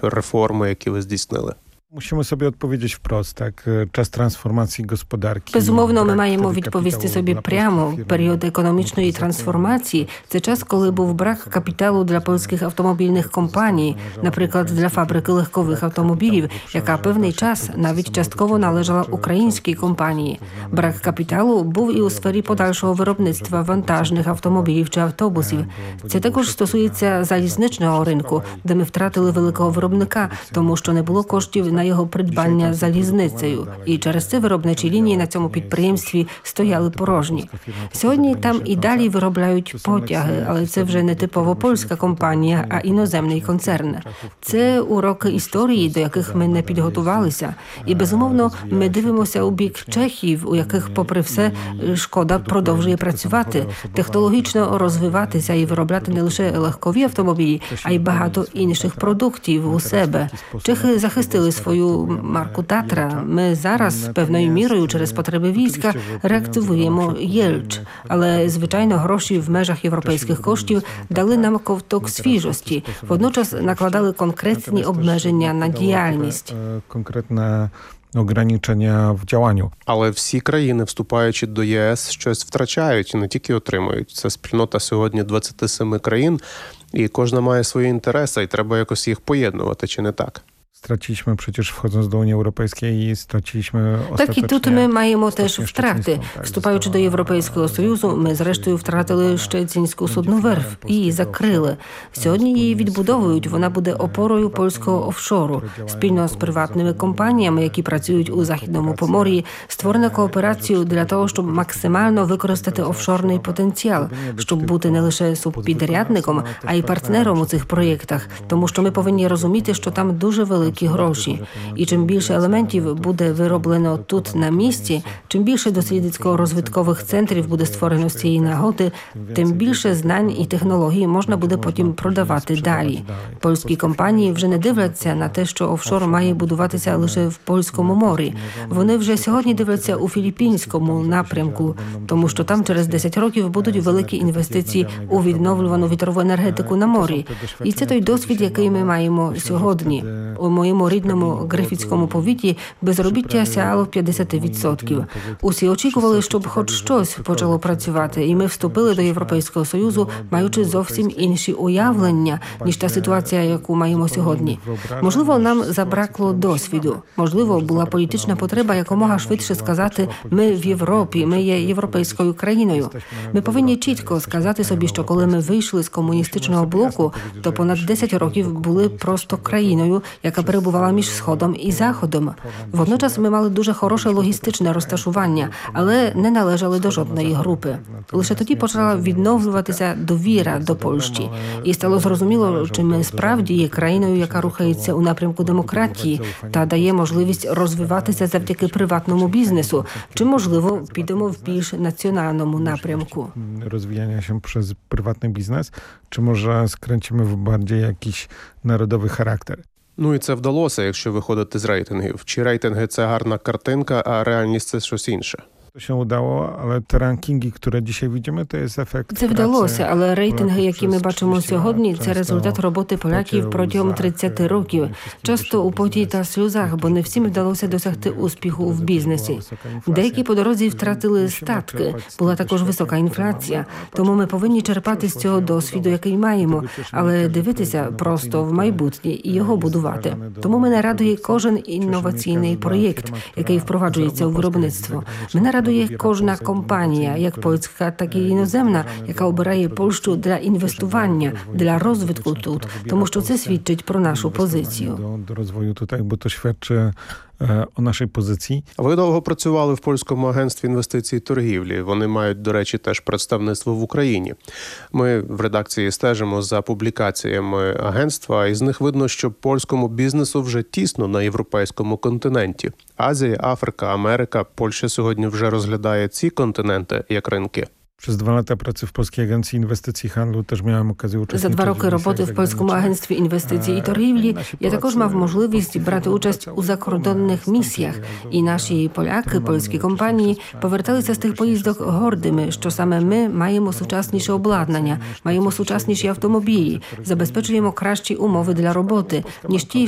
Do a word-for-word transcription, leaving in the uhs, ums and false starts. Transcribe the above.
реформи, які ви здійснили? Musimy sobie odpowiedzieć wprost, tak, czas transformacji gospodarki. Безумовно, ми маємо відповісти собі прямо. Період економічної трансформації – це час, коли був брак капіталу для польських автомобільних компаній, наприклад, для фабрики легкових автомобілів, яка певний час навіть частково належала українській компанії. Брак капіталу був і у сфері подальшого виробництва вантажних автомобілів чи автобусів. Це також стосується залізничного ринку, де ми втратили великого виробника, тому що не було коштів на його придбання залізницею. І через це виробничі лінії на цьому підприємстві стояли порожні. Сьогодні там і далі виробляють потяги, але це вже не типово польська компанія, а іноземний концерн. Це уроки історії, до яких ми не підготувалися. І, безумовно, ми дивимося у бік Чехів, у яких, попри все, Шкода продовжує працювати, технологічно розвиватися і виробляти не лише легкові автомобілі, а й багато інших продуктів у себе. Чехи захистили свою марку Татра. Ми зараз, певною мірою, через потреби війська, реактивуємо Єльч. Але, звичайно, гроші в межах європейських коштів дали нам ковток свіжості. Водночас накладали конкретні обмеження на діяльність. Конкретне ograniczenia w działaniu. Але всі країни, вступаючи до ЄС, щось втрачають і не тільки отримують. Це спільнота сьогодні двадцяти семи країн, і кожна має свої інтереси, і треба якось їх поєднувати, чи не так? Straciliśmy przecież wchodząc do Unii Europejskiej i straciliśmy Так і ostatecznie... тут ми маємо теж втрати. Вступаючи до Європейського Союзу, ми зрештою втратили Щецінську судну верф і її закрили. Сьогодні її відбудовують, вона буде опорою польського офшору. Спільно з приватними компаніями, які працюють у Західному Помор'ї, створено кооперацію для того, щоб максимально використати офшорний потенціал, щоб бути не лише субпідрядником, а й партнером у цих проєктах, тому що ми повинні розуміти, що там дуже великі гроші. І чим більше елементів буде вироблено тут на місці, чим більше дослідницько-розвиткових центрів буде створено з цієї нагоди, тим більше знань і технологій можна буде потім продавати далі. Польські компанії вже не дивляться на те, що офшор має будуватися лише в Польському морі. Вони вже сьогодні дивляться у філіппінському напрямку, тому що там через десять років будуть великі інвестиції у відновлювану вітрову енергетику на морі. І це той досвід, який ми маємо сьогодні. У моєму рідному Грифіцькому повіті безробіття сягало п'ятдесят відсотків. Усі очікували, щоб хоч щось почало працювати, і ми вступили до Європейського Союзу, маючи зовсім інші уявлення, ніж та ситуація, яку маємо сьогодні. Можливо, нам забракло досвіду. Можливо, була політична потреба якомога швидше сказати «ми в Європі, ми є європейською країною». Ми повинні чітко сказати собі, що коли ми вийшли з комуністичного блоку, то понад десять років були просто країною, яка перебувала між Сходом і Заходом. Водночас ми мали дуже хороше логістичне розташування, але не належали до жодної групи. Лише тоді почала відновлюватися довіра до Польщі. І стало зрозуміло, чи ми справді є країною, яка рухається у напрямку демократії та дає можливість розвиватися завдяки приватному бізнесу, чи, можливо, підемо в більш національному напрямку. Rozwijania się przez prywatny biznes, czy może skręcimy w bardziej jakiś narodowy charakter? Ну і це вдалося, якщо виходити з рейтингів. Чи рейтинги – це гарна картинка, а реальність – це щось інше? To się udało, ale te rankingi, które dzisiaj widzimy, to jest efekt Це вдалося, але рейтинги, які ми бачимо сьогодні, це результат роботи поляків протягом тридцяти років. Часто у поті та сльозах, бо не всім вдалося досягти успіху в бізнесі. Деякі по дорозі втратили статки, була також висока інфляція. Тому ми повинні черпати з цього досвіду, який маємо, але дивитися просто в майбутнє і його будувати. Тому мене радує кожен інноваційний проєкт, який впроваджується у виробництво. Мене радує кожна компанія, як польська, так і іноземна, яка обирає Польщу для інвестування, для розвитку тут, тому що це свідчить про нашу позицію. До, до розвитку тут, бо то świadczy o naszej pozycji. Ви довго працювали в Польському агентстві інвестицій і торгівлі. Вони мають, до речі, теж представництво в Україні. Ми в редакції стежимо за публікаціями агентства, і з них видно, що польському бізнесу вже тісно на європейському континенті. Азія, Африка, Америка. Польща сьогодні вже розглядає ці континенти як ринки. Przez dwa lata pracy w Polskiej Agencji Inwestycji i Handlu też miałem okazję uczestniczyć. За два роки роботи в Польському агентстві інвестицій і торгівлі я також мав можливість брати участь у закордонних місіях. І наші поляки, польські компанії поверталися з тих поїздок гордими, що саме ми маємо сучасніше обладнання, маємо сучасніші автомобілі, забезпечуємо кращі умови для роботи, ніж ті,